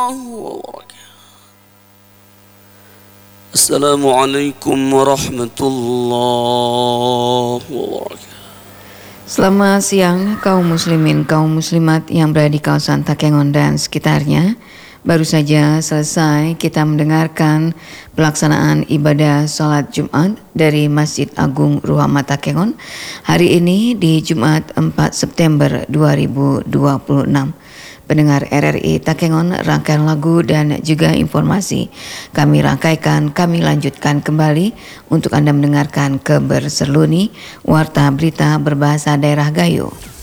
Assalamualaikum warahmatullahi wabarakatuh. Selamat siang kaum muslimin, kaum muslimat yang berada di kawasan Takengon dan sekitarnya. Baru saja selesai kita mendengarkan pelaksanaan ibadah sholat Jumat dari Masjid Agung Ruhama Takengon hari ini di Jumat 4 September 2026. Pendengar RRI Takengon, rangkaian lagu dan juga informasi kami rangkaikan, kami lanjutkan kembali untuk Anda mendengarkan Keberserluni, warta berita berbahasa daerah Gayo.